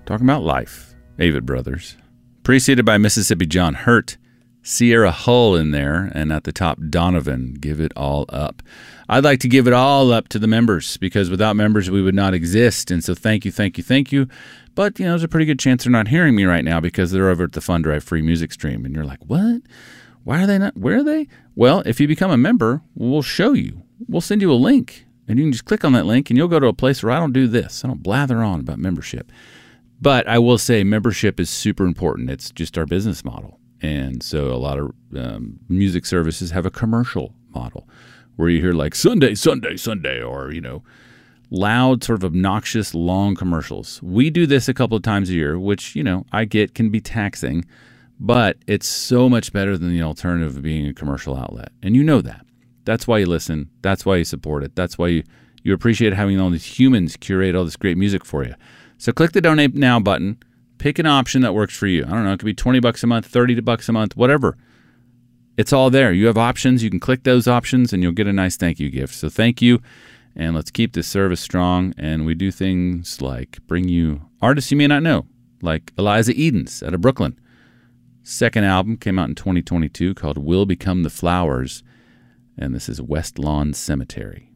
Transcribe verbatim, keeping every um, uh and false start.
talking about life. Avett Brothers. Preceded by Mississippi John Hurt, Sierra Hull in there, and at the top, Donovan, Give It All Up. I'd like to give it all up to the members, because without members, we would not exist. And so thank you, thank you, thank you. But, you know, there's a pretty good chance they're not hearing me right now because they're over at the Fun Drive free music stream. And you're like, what? Why are they not? Where are they? Well, if you become a member, we'll show you. We'll send you a link. And you can just click on that link, and you'll go to a place where I don't do this. I don't blather on about membership. But I will say membership is super important. It's just our business model. And so a lot of um, music services have a commercial model where you hear like Sunday, Sunday, Sunday, or, you know, loud, sort of obnoxious, long commercials. We do this a couple of times a year, which, you know, I get can be taxing, but it's so much better than the alternative of being a commercial outlet. And you know that. That's why you listen. That's why you support it. That's why you, you appreciate having all these humans curate all this great music for you. So click the Donate Now button. Pick an option that works for you. I don't know. It could be twenty bucks a month, thirty bucks a month, whatever. It's all there. You have options. You can click those options, and you'll get a nice thank you gift. So thank you, and let's keep this service strong. And we do things like bring you artists you may not know, like Eliza Edens out of Brooklyn. Second album came out in twenty twenty-two called Will Become the Flowers, and this is West Lawn Cemetery.